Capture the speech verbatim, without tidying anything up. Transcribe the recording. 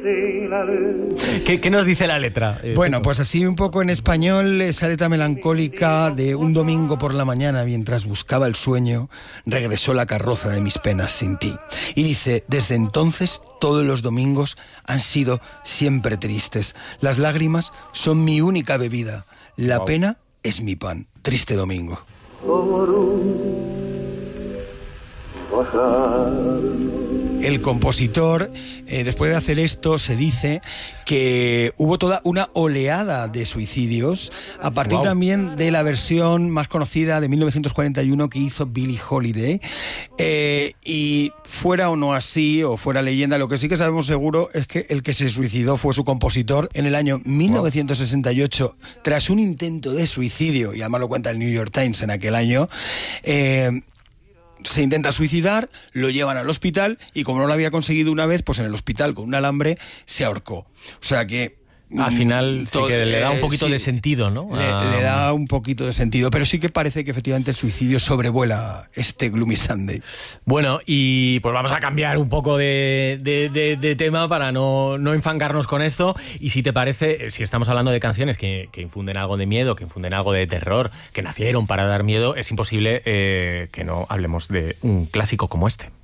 ¿Qué, ¿Qué nos dice la letra? Eh, Bueno, Pepo? pues así un poco en español, esa letra melancólica de un domingo por la mañana, mientras buscaba el sueño, regresó la carroza de mis penas sin ti. Y dice, desde entonces todos los domingos han sido siempre tristes. Las lágrimas son mi única bebida. La Wow. pena es mi pan. Triste domingo. El compositor, eh, después de hacer esto, se dice que hubo toda una oleada de suicidios a partir Wow. también de la versión más conocida de mil novecientos cuarenta y uno que hizo Billie Holiday. Eh, y fuera o no así, o fuera leyenda, lo que sí que sabemos seguro es que el que se suicidó fue su compositor en el año mil novecientos sesenta y ocho, tras un intento de suicidio, y además lo cuenta el New York Times en aquel año. eh, Se intenta suicidar, lo llevan al hospital y como no lo había conseguido una vez, pues en el hospital con un alambre se ahorcó. O sea que... Al final sí todo- que le da un eh, poquito sí, de sentido, ¿no? Le, Ah, le da un poquito de sentido, pero sí que parece que efectivamente el suicidio sobrevuela este Gloomy Sunday. Bueno, y pues vamos a cambiar un poco de, de, de, de tema para no, no enfangarnos con esto. Y si te parece, si estamos hablando de canciones que, que infunden algo de miedo, que infunden algo de terror, que nacieron para dar miedo, es imposible eh, que no hablemos de un clásico como este.